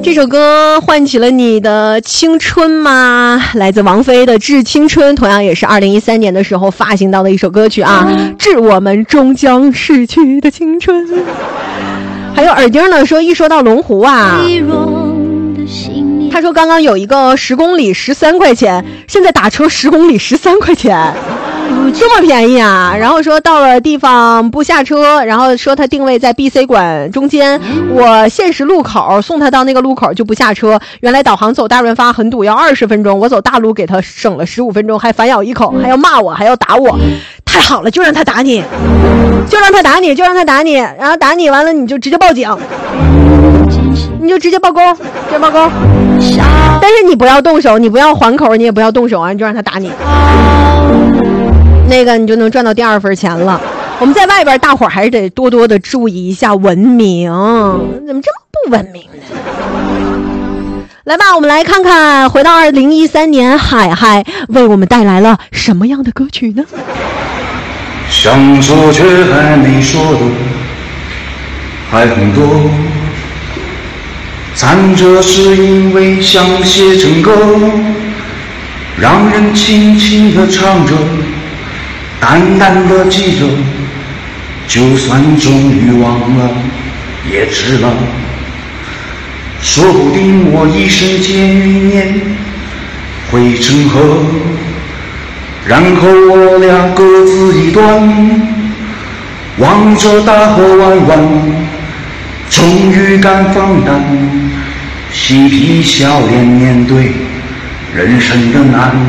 这首歌唤起了你的青春吗？来自王菲的《致青春》，同样也是2013年的时候发行到的一首歌曲啊，致我们终将逝去的青春。还有耳钉呢说，一说到龙湖啊，他说刚刚有一个10公里13块钱，现在打车10公里13块钱，这么便宜啊！然后说到了地方不下车，然后说他定位在 BC 馆中间，我限时路口送他到那个路口就不下车。原来导航走大润发很堵，要20分钟，我走大路给他省了15分钟，还反咬一口，还要骂我，还要打我。太好了，就让他打你，就让他打你，就让他打你，然后打你完了你就直接报警，你就直接报公，直接报公。但是你不要动手，你不要还口，你也不要动手啊，你就让他打你。那个你就能赚到第2份钱了。我们在外边大伙儿还是得多多的注意一下文明，怎么这么不文明呢？来吧，我们来看看回到2013年海海为我们带来了什么样的歌曲呢？ 想说却还没说的还很多，残着是因为想写成歌，让人轻轻地唱着，淡淡的记着，就算终于忘了也值了。说不定我一生间云烟汇成河，然后我俩各自一端，望着大河弯弯，终于敢放胆，嬉皮笑脸面对人生的难。